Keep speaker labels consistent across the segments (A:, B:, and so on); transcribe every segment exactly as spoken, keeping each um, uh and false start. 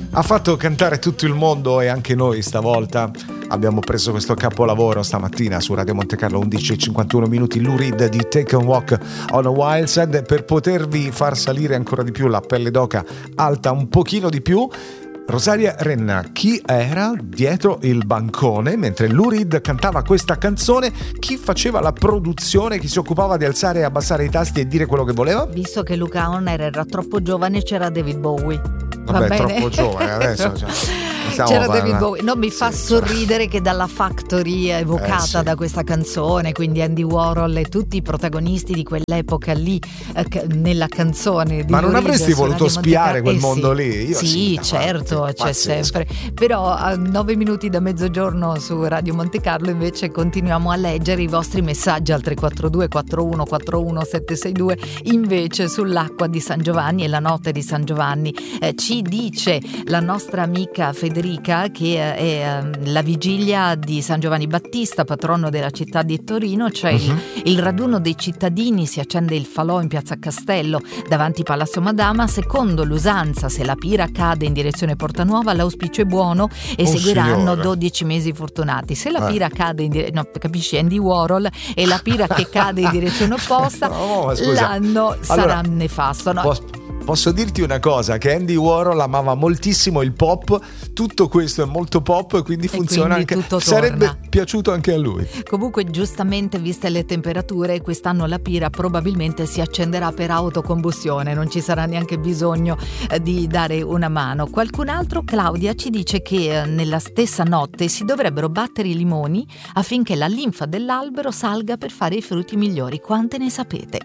A: Ha fatto cantare tutto il mondo e anche noi stavolta abbiamo preso questo capolavoro stamattina su Radio Monte Carlo, undici e cinquantuno minuti, Lou Reed di Take a Walk on a Wild Side, per potervi far salire ancora di più la pelle d'oca alta un pochino di più. Rosaria Renna, chi era dietro il bancone mentre Lou Reed cantava questa canzone? Chi faceva la produzione? Chi si occupava di alzare e abbassare i tasti e dire quello che voleva?
B: Visto che Luca Honor era troppo giovane, c'era David Bowie.
A: Vabbè,
B: Va bene?
A: troppo giovane adesso. Cioè,
B: c'era David Bowie. No, mi fa
A: sì,
B: sorridere che dalla Factory evocata
A: eh, sì.
B: da questa canzone, quindi Andy Warhol e tutti i protagonisti di quell'epoca lì eh, nella canzone di
A: Ma non
B: Lou Reed
A: avresti
B: su
A: voluto
B: Radio
A: spiare
B: Monte
A: quel
B: Carlo?
A: mondo
B: Eh, sì.
A: lì? Io
B: sì,
A: sì,
B: certo,
A: davanti,
B: c'è
A: pazzesco.
B: sempre. Però a nove minuti da mezzogiorno su Radio Monte Carlo invece continuiamo a leggere i vostri messaggi al tre quattro due quattro uno quattro uno sette sei due. Invece sull'acqua di San Giovanni e la notte di San Giovanni eh, ci dice la nostra amica Federica che eh, è eh, la vigilia di San Giovanni Battista, patrono della città di Torino, c'è il,
A: Uh-huh.
B: il raduno dei cittadini, si accende il falò in piazza Castello davanti Palazzo Madama. Secondo l'usanza, se la pira cade in direzione Porta Nuova l'auspicio è buono e
A: Oh,
B: seguiranno
A: signore.
B: dodici mesi fortunati. Se la
A: Eh.
B: pira cade in dire- no, capisci, Andy Warhol, e la pira che cade in direzione opposta
A: No, ma scusa.
B: l'anno sarà
A: Allora,
B: nefasto, no?
A: Posso, posso dirti una cosa, che Andy Warhol amava moltissimo il pop, tutto questo è molto pop, quindi funziona
B: quindi
A: anche,
B: tutto
A: sarebbe
B: torna.
A: piaciuto anche a lui.
B: Comunque, giustamente, viste le temperature, quest'anno la pira probabilmente si accenderà per autocombustione, non ci sarà neanche bisogno eh, di dare una mano. Qualcun altro, Claudia, ci dice che eh, nella stessa notte si dovrebbero battere i limoni affinché la linfa dell'albero salga per fare i frutti migliori. Quante ne sapete?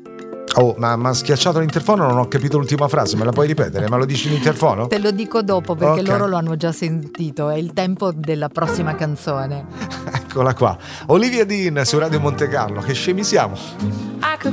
A: Oh, ma mi ha schiacciato l'interfono, non ho capito l'ultima frase, me la puoi ripetere? Me lo dici in interfono?
B: Te lo dico dopo perché
A: Ok.
B: loro lo hanno già sentito, è il tempo della prossima canzone.
A: Eccola qua, Olivia Dean su Radio Monte Carlo, che scemi siamo.